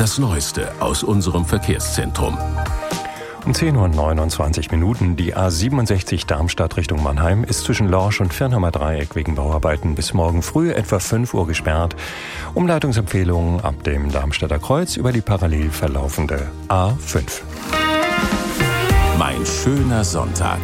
das Neueste aus unserem Verkehrszentrum. Um 10:29 Uhr. Die A67 Darmstadt Richtung Mannheim ist zwischen Lorsch und Firnheimer Dreieck wegen Bauarbeiten bis morgen früh etwa 5 Uhr gesperrt. Umleitungsempfehlungen ab dem Darmstadter Kreuz über die parallel verlaufende A5. Mein schöner Sonntag.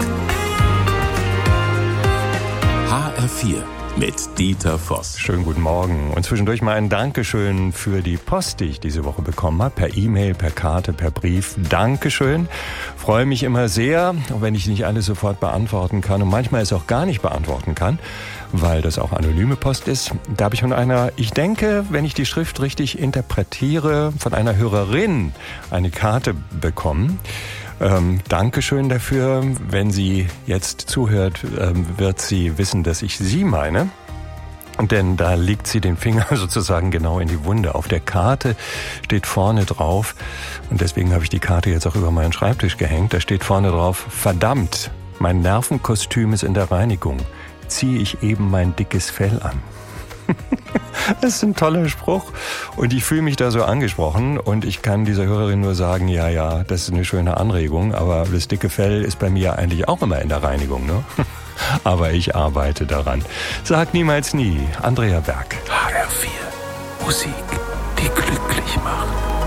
HR4 mit Dieter Voss. Schönen guten Morgen und zwischendurch mal ein Dankeschön für die Post, die ich diese Woche bekommen habe. Per E-Mail, per Karte, per Brief. Dankeschön. Freue mich immer sehr, auch wenn ich nicht alles sofort beantworten kann und manchmal es auch gar nicht beantworten kann, weil das auch anonyme Post ist. Da habe ich von einer, ich denke, wenn ich die Schrift richtig interpretiere, von einer Hörerin eine Karte bekommen. Dankeschön dafür. Wenn sie jetzt zuhört, wird sie wissen, dass ich sie meine. Denn da legt sie den Finger sozusagen genau in die Wunde. Auf der Karte steht vorne drauf, und deswegen habe ich die Karte jetzt auch über meinen Schreibtisch gehängt, da steht vorne drauf: Verdammt, mein Nervenkostüm ist in der Reinigung. Ziehe ich eben mein dickes Fell an. Das ist ein toller Spruch und ich fühle mich da so angesprochen und ich kann dieser Hörerin nur sagen, ja, das ist eine schöne Anregung, aber das dicke Fell ist bei mir eigentlich auch immer in der Reinigung, ne? Aber ich arbeite daran. Sag niemals nie. Andrea Berg. HR4 Musik, die glücklich macht.